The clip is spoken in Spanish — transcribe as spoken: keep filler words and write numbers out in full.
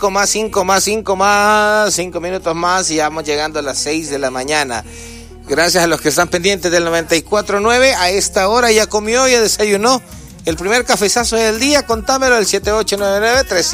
cinco más, cinco más, cinco más, cinco minutos más y vamos llegando a las seis de la mañana. Gracias a los que están pendientes del noventa y cuatro punto nueve. A esta hora ya comió, ya desayunó. El primer cafezazo del día, contámelo al siete ocho nueve nueve tres